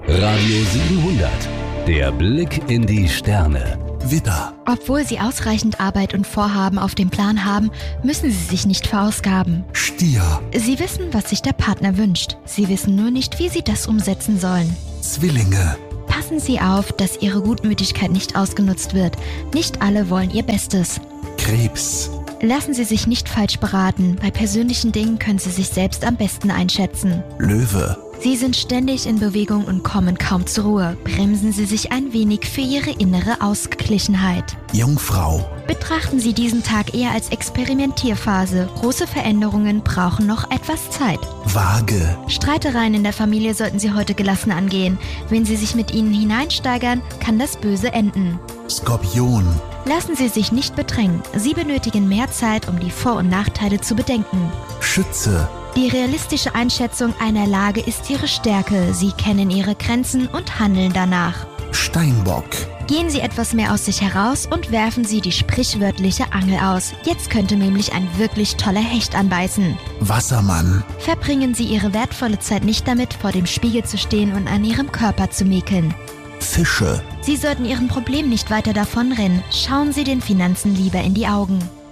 Radio 700. Der Blick in die Sterne. Widder. Obwohl Sie ausreichend Arbeit und Vorhaben auf dem Plan haben, müssen Sie sich nicht verausgaben. Stier. Sie wissen, was sich der Partner wünscht. Sie wissen nur nicht, wie Sie das umsetzen sollen. Zwillinge. Passen Sie auf, dass Ihre Gutmütigkeit nicht ausgenutzt wird. Nicht alle wollen Ihr Bestes. Krebs. Lassen Sie sich nicht falsch beraten. Bei persönlichen Dingen können Sie sich selbst am besten einschätzen. Löwe. Sie sind ständig in Bewegung und kommen kaum zur Ruhe. Bremsen Sie sich ein wenig für Ihre innere Ausgeglichenheit. Jungfrau. Betrachten Sie diesen Tag eher als Experimentierphase. Große Veränderungen brauchen noch etwas Zeit. Waage. Streitereien in der Familie sollten Sie heute gelassen angehen. Wenn Sie sich mit ihnen hineinsteigern, kann das böse enden. Skorpion. Lassen Sie sich nicht bedrängen. Sie benötigen mehr Zeit, um die Vor- und Nachteile zu bedenken. Schütze. Die realistische Einschätzung einer Lage ist Ihre Stärke. Sie kennen Ihre Grenzen und handeln danach. Steinbock. Gehen Sie etwas mehr aus sich heraus und werfen Sie die sprichwörtliche Angel aus. Jetzt könnte nämlich ein wirklich toller Hecht anbeißen. Wassermann. Verbringen Sie Ihre wertvolle Zeit nicht damit, vor dem Spiegel zu stehen und an Ihrem Körper zu mäkeln. Fische. Sie sollten Ihren Problemen nicht weiter davonrennen. Schauen Sie den Finanzen lieber in die Augen.